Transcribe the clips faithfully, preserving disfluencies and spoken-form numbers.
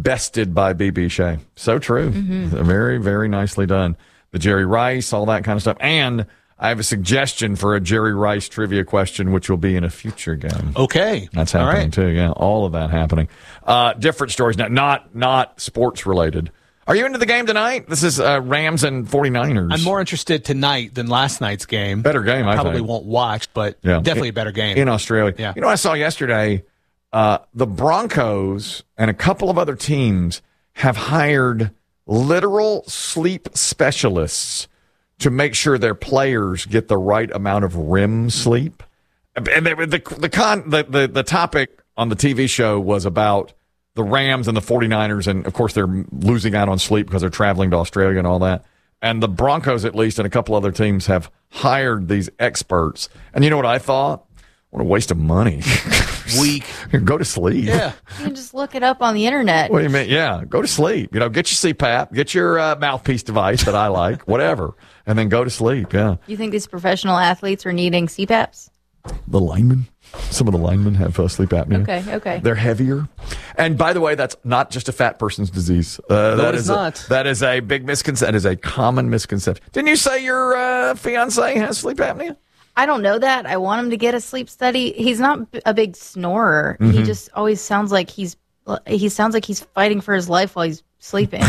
bested by B B. Shea. So true. Mm-hmm. Very, very nicely done. The Jerry Rice, all that kind of stuff. And I have a suggestion for a Jerry Rice trivia question, which will be in a future game. Okay. That's happening, all right. too. Yeah, all of that happening. Uh, different stories now, not not sports related. Are you into the game tonight? This is uh, Rams and forty-niners. I'm more interested tonight than last night's game. Better game, I Probably think. won't watch, but Yeah. definitely in, a better game. In Australia. Yeah. You know, I saw yesterday uh, the Broncos and a couple of other teams have hired literal sleep specialists to make sure their players get the right amount of R E M sleep. And the the the, con, the, the, the topic on the T V show was about the Rams and the forty-niners, and, of course, they're losing out on sleep because they're traveling to Australia and all that. And the Broncos, at least, and a couple other teams have hired these experts. And you know what I thought? What a waste of money. Weak. Go to sleep. Yeah. You can just look it up on the internet. What do you mean? Yeah, go to sleep. You know, get your C PAP, get your uh, mouthpiece device that I like, whatever, and then go to sleep. Yeah. You think these professional athletes are needing C PAPs? The linemen, some of the linemen have uh, sleep apnea. Okay, okay. They're heavier. And by the way, that's not just a fat person's disease. Uh, No, that it is a- not. that is a big misconception. That is a common misconception. Didn't you say your uh, fiance has sleep apnea? I don't know that. I want him to get a sleep study. He's not b- a big snorer. Mm-hmm. He just always sounds like he's he sounds like he's fighting for his life while he's sleeping.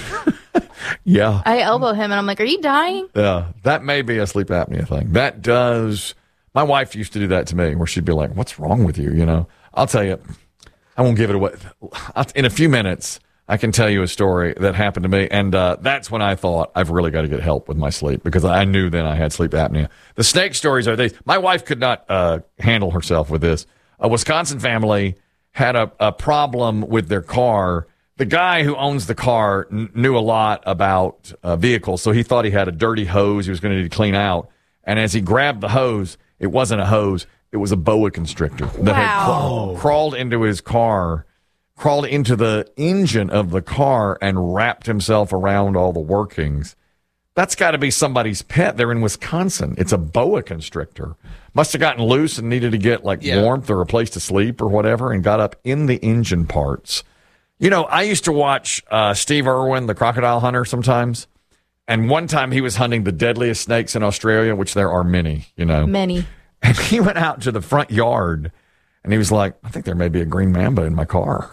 Yeah. I elbow him and I'm like, "Are you dying?" Yeah, that may be a sleep apnea thing. That does. My wife used to do that to me, where she'd be like, "What's wrong with you?" You know, I'll tell you. I won't give it away. I'll- In a few minutes, I can tell you a story that happened to me, and uh, that's when I thought I've really got to get help with my sleep, because I knew then I had sleep apnea. The snake stories are these. My wife could not uh, handle herself with this. A Wisconsin family had a, a problem with their car. The guy who owns the car n- knew a lot about uh, vehicles, so he thought he had a dirty hose he was going to need to clean out. And as he grabbed the hose, it wasn't a hose. It was a boa constrictor that had Wow. cra- crawled into his car, crawled into the engine of the car, and wrapped himself around all the workings. That's got to be somebody's pet. They're in Wisconsin. It's a boa constrictor. Must have gotten loose and needed to get like Yeah. warmth or a place to sleep or whatever, and got up in the engine parts. You know, I used to watch uh, Steve Irwin, the crocodile hunter, sometimes. And one time he was hunting the deadliest snakes in Australia, which there are many, you know. Many. And he went out to the front yard, and he was like, I think there may be a green mamba in my car.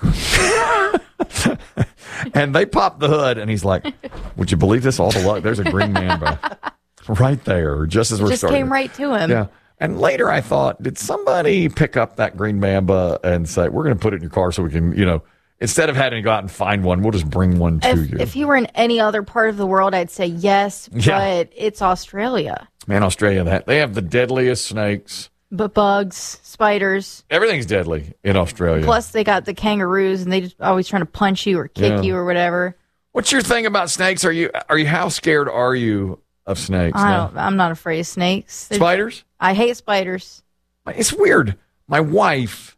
And they popped the hood, and he's like, would you believe this? All the luck. There's a green mamba right there, just as we're Just starting. came right to him. Yeah. And later I thought, did somebody pick up that green mamba and say, we're going to put it in your car so we can, you know, instead of having to go out and find one, we'll just bring one to If, you. if he were in any other part of the world, I'd say yes, Yeah. but it's Australia. Man, Australia, that they have the deadliest snakes. But bugs, spiders, Everything's deadly in Australia. plus they got the kangaroos, and they just always trying to punch you or kick Yeah. you or whatever. What's your thing about snakes? Are you are you how scared are you of snakes? I now? don't, I'm not afraid of snakes. They're- Spiders? I hate spiders. It's weird. My wife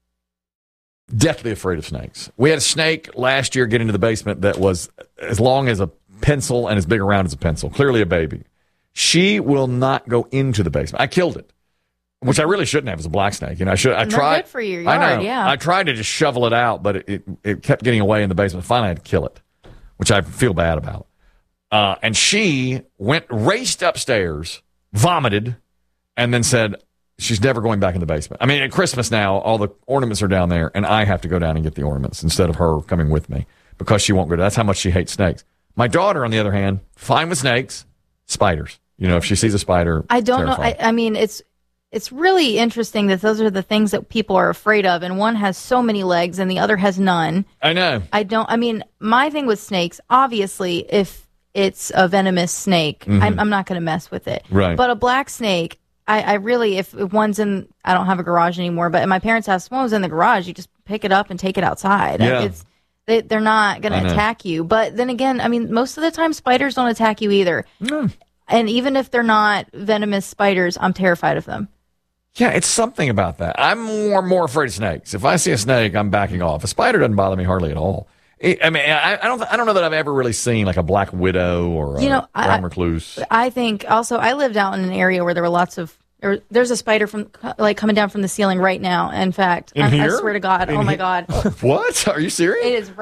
deathly afraid of snakes. We had a snake last year get into the basement that was as long as a pencil and as big around as a pencil. Clearly a baby. She will not go into the basement. I killed it, which I really shouldn't have as a black snake. You know, I should. I And they're tried. good for your I yard, know. yeah. I tried to just shovel it out, but it, it, it kept getting away in the basement. Finally, I had to kill it, which I feel bad about. Uh, and she went, raced upstairs, vomited, and then said she's never going back in the basement. I mean, at Christmas now, all the ornaments are down there, and I have to go down and get the ornaments instead of her coming with me because she won't go. That's how much she hates snakes. My daughter, on the other hand, fine with snakes, spiders. You know, if she sees a spider, I don't know. terrified. I, I mean, it's it's really interesting that those are the things that people are afraid of, and one has so many legs and the other has none. I know. I don't. I mean, my thing with snakes, obviously, if it's a venomous snake, I'm, I'm not going to mess with it. Mm-hmm. Right. But a black snake, I, I really, if, if one's in, I don't have a garage anymore, but at my parents' house, if one was in the garage, you just pick it up and take it outside. Yeah. It's, they, they're not going I know. to attack you. But then again, I mean, most of the time, spiders don't attack you either. Mm. And even if they're not venomous spiders, I'm terrified of them. Yeah, it's something about that. I'm more more afraid of snakes. If I see a snake, I'm backing off. A spider doesn't bother me hardly at all. It, I mean, I, I don't I don't know that I've ever really seen like a black widow or a You know, I- brown recluse. I think also I lived out in an area where there were lots of there, there's a spider from like coming down from the ceiling right now. In fact, In I, I here? swear to God, In oh my he- God, What? Are you serious? it is right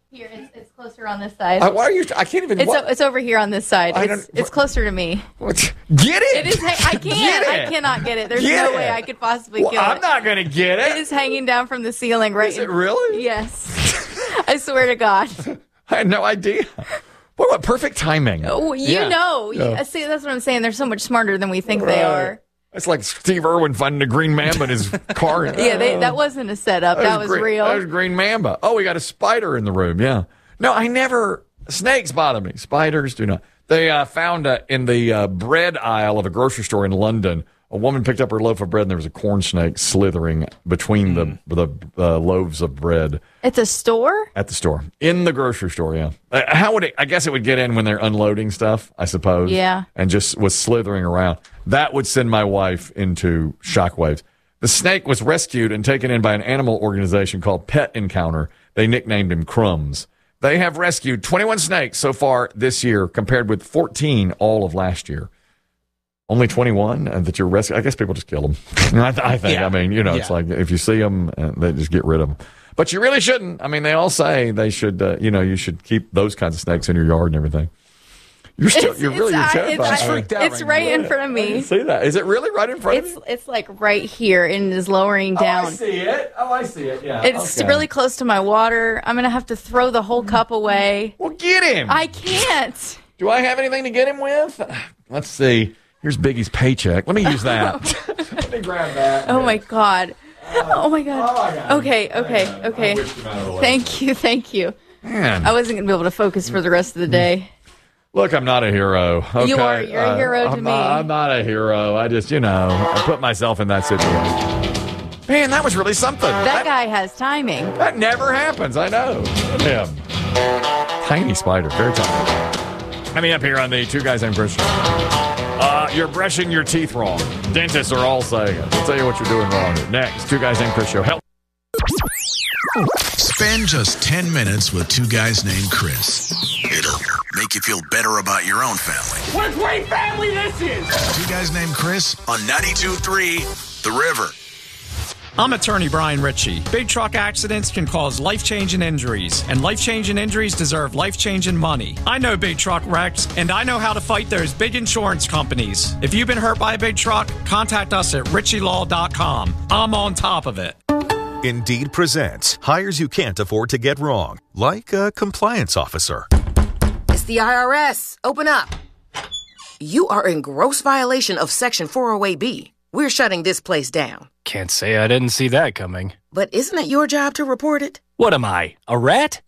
Here, it's, it's closer on this side. Uh, why are you? I can't even. It's what? o- it's over here on this side. I It's, don't- it's closer to me. What? Get it. It is. Ha- I Get can't. it. I cannot get it. There's Get no it. way I could possibly Well, kill I'm it. not going to get It it. is hanging down from the ceiling right. Is it in- really? Yes. I swear to God. I had no idea. What, what perfect timing. Oh, you Yeah. know. Yeah. Yeah, see, that's what I'm saying. They're so much smarter than we think they are. It's like Steve Irwin finding a green mamba in his car. Yeah, they, that wasn't a setup. That was green, real. That was green mamba. Oh, we got a spider in the room. Yeah. No, I never. Snakes bother me. Spiders do not. They uh, found uh, in the uh, bread aisle of a grocery store in London, a woman picked up her loaf of bread and there was a corn snake slithering between Mm. the the uh, loaves of bread It's a store? at the store. In the grocery store, yeah. Uh, how would it? I guess it would get in when they're unloading stuff, I suppose. Yeah. And just was slithering around. That would send my wife into shockwaves. The snake was rescued and taken in by an animal organization called Pet Encounter. They nicknamed him Crumbs. They have rescued twenty-one snakes so far this year, compared with fourteen all of last year. Only twenty-one that you're rescuing. I guess people just kill them. I, th- I think. Yeah. I mean, you know, it's Yeah. like if you see them, uh, they just get rid of them. But you really shouldn't. I mean, they all say they should. Uh, you know, you should keep those kinds of snakes in your yard and everything. You're still. It's, you're really. You're it's, I- terrified. it's, I I- mean, freaked out it's right right now. in front of I me. didn't see that. Is it really right in front It's of you? it's like right here and is lowering Oh, I down. see it. Oh, I see it. Yeah. It's okay. really close to my water. I'm gonna have to throw the whole cup away. Well, get him. I can't. Do I have anything to get him with? Let's see. Here's Biggie's paycheck. Let me use that. Let me grab that. Oh my god. Oh my god. Oh, I got it. Okay, okay, I okay. whisked him out of the way. Thank you, thank you. Man. I wasn't gonna be able to focus for the rest of the day. Look, I'm not a hero. Okay? You are. You're a hero to I'm me. Not, I'm not a hero. I just, you know, I put myself in that situation. Man, that was really something. That guy has timing. That never happens. I know. Look at him. Tiny spider. Very tiny. Coming up here on the Two Guys Named Chris show. Uh, you're brushing your teeth wrong. Dentists are all saying it. I'll tell you what you're doing wrong here. Next, Two Guys Named Chris show. Help. Spend just ten minutes with two guys named Chris. It'll make you feel better about your own family. What a great family this is! Two guys named Chris on ninety-two point three The River. I'm attorney Brian Ritchie. Big truck accidents can cause life-changing injuries, and life-changing injuries deserve life-changing money. I know big truck wrecks, and I know how to fight those big insurance companies. If you've been hurt by a big truck, contact us at ritchie law dot com. I'm on top of it. Indeed presents hires you can't afford to get wrong, like a compliance officer. It's the I R S. Open up. You are in gross violation of Section four oh eight B. We're shutting this place down. Can't say I didn't see that coming. But isn't it your job to report it? What am I, a rat?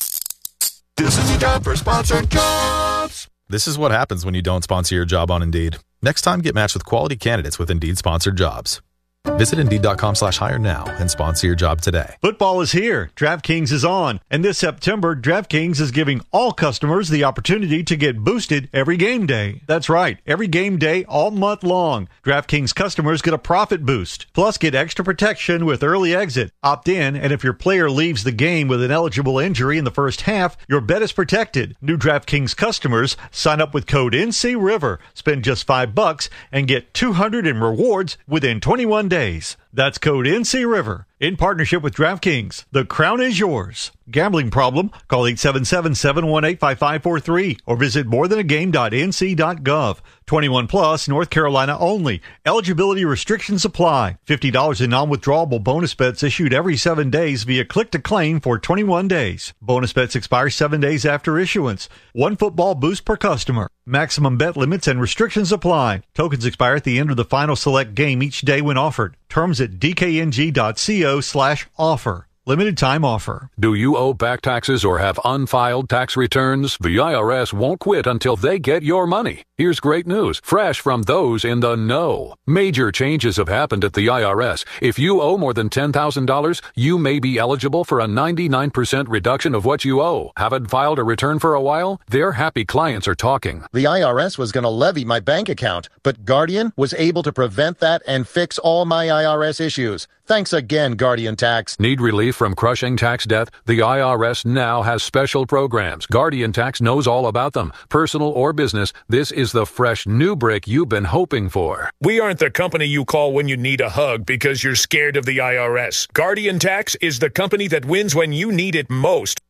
This is your time for sponsored jobs. This is what happens when you don't sponsor your job on Indeed. Next time, get matched with quality candidates with Indeed sponsored jobs. Visit Indeed.com slash hire now and sponsor your job today. Football is here. DraftKings is on. And this September, DraftKings is giving all customers the opportunity to get boosted every game day. That's right. Every game day all month long. DraftKings customers get a profit boost. Plus, get extra protection with early exit. Opt in, and if your player leaves the game with an eligible injury in the first half, your bet is protected. New DraftKings customers sign up with code N C River. Spend just five bucks and get two hundred in rewards within twenty-one days. That's code N C River in partnership with DraftKings. The crown is yours. Gambling problem? Call eight seven seven, seven one eight, five five four three or visit more than a game dot n c dot gov. twenty-one plus, North Carolina only. Eligibility restrictions apply. fifty dollars in non-withdrawable bonus bets issued every seven days via click to claim for twenty-one days. Bonus bets expire seven days after issuance. One football boost per customer. Maximum bet limits and restrictions apply. Tokens expire at the end of the final select game each day when offered. Terms at d k n g dot co slash offer. Limited time offer. Do you owe back taxes or have unfiled tax returns? The I R S won't quit until they get your money. Here's great news, fresh from those in the know. Major changes have happened at the I R S. If you owe more than ten thousand dollars, you may be eligible for a ninety-nine percent reduction of what you owe. Haven't filed a return for a while? Their happy clients are talking. The I R S was going to levy my bank account, but Guardian was able to prevent that and fix all my I R S issues. Thanks again, Guardian Tax. Need relief from crushing tax debt? The I R S now has special programs. Guardian Tax knows all about them. Personal or business, this is the fresh new break you've been hoping for. We aren't the company you call when you need a hug because you're scared of the I R S. Guardian Tax is the company that wins when you need it most.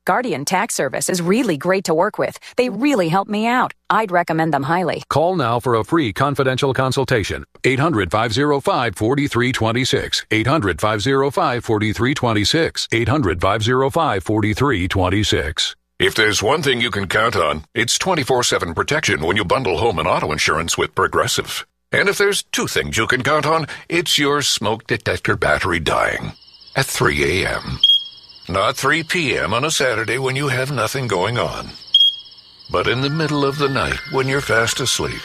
Guardian Tax Service is really great to work with. They really help me out. I'd recommend them highly. Call now for a free confidential consultation. eight hundred, five oh five, four three two six. eight hundred, five oh five, four three two six. eight hundred, five oh five, four three two six. If there's one thing you can count on, it's twenty-four seven protection when you bundle home and auto insurance with Progressive. And if there's two things you can count on, it's your smoke detector battery dying at three a.m. Not three p.m. on a Saturday when you have nothing going on, but in the middle of the night when you're fast asleep.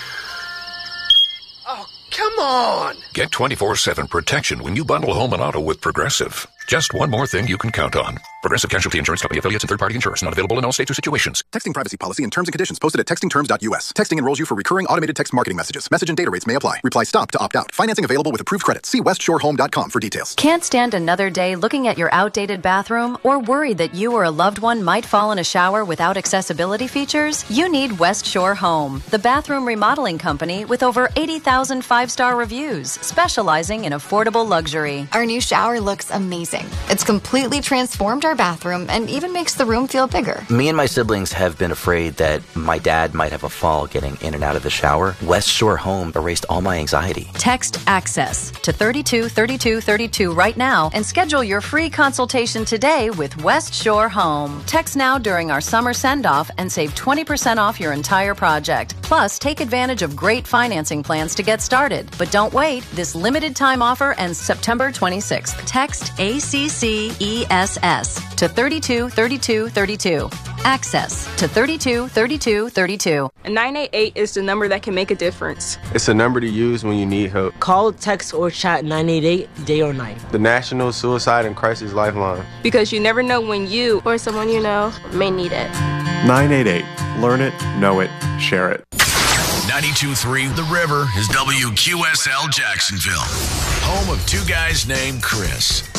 Oh, come on! Get twenty-four seven protection when you bundle home and auto with Progressive. Just one more thing you can count on. Progressive Casualty Insurance Company affiliates and third-party insurers. Not available in all states or situations. Texting privacy policy and terms and conditions posted at texting terms dot u s. Texting enrolls you for recurring automated text marketing messages. Message and data rates may apply. Reply STOP to opt out. Financing available with approved credit. See west shore home dot com for details. Can't stand another day looking at your outdated bathroom or worried that you or a loved one might fall in a shower without accessibility features? You need West Shore Home, the bathroom remodeling company with over eighty thousand five-star reviews, specializing in affordable luxury. Our new shower looks amazing. It's completely transformed our bathroom and even makes the room feel bigger. Me and my siblings have been afraid that my dad might have a fall getting in and out of the shower. West Shore Home erased all my anxiety. Text ACCESS to thirty-two thirty-two thirty-two right now and schedule your free consultation today with West Shore Home. Text now during our summer send-off and save twenty percent off your entire project. Plus, take advantage of great financing plans to get started. But don't wait. This limited time offer ends September twenty-sixth. Text A C C E S S to thirty-two thirty-two thirty-two. Access to thirty-two thirty-two thirty-two. nine eight eight is the number that can make a difference. It's a number to use when you need help. Call, text, or chat nine eight eight day or night. The National Suicide and Crisis Lifeline. Because you never know when you or someone you know may need it. nine eight eight. Learn it, know it, share it. ninety-two point three The River is W Q S L Jacksonville, home of two guys named Chris.